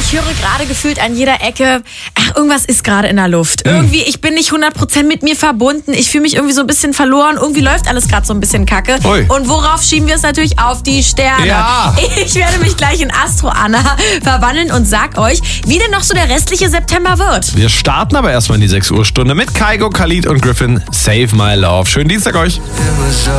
ich höre gerade gefühlt an jeder Ecke, irgendwas ist gerade in der Luft. Irgendwie, ich bin nicht 100% mit mir verbunden. Ich fühle mich irgendwie so ein bisschen verloren. Irgendwie läuft alles gerade so ein bisschen kacke. Ui. Und worauf schieben wir es natürlich? Auf die Sterne. Ja. Ich werde mich gleich in Astro-Anna verwandeln und sag euch, wie denn noch so der restliche September wird. Wir starten aber erstmal in die 6 Uhr Stunde mit Kygo, Khalid und Griffin. Save My Love. Schönen Dienstag euch.